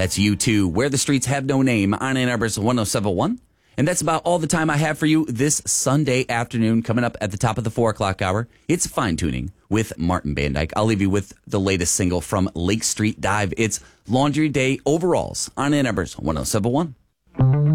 That's U2, Where the Streets Have No Name on Ann Arbor's 107.1. And that's about all the time I have for you this Sunday afternoon. Coming up at the top of the 4 o'clock hour, it's Fine Tuning with Martin Bandyke. I'll leave you with the latest single from Lake Street Dive. It's Laundry Day Overalls on Ann Arbor's 107.1.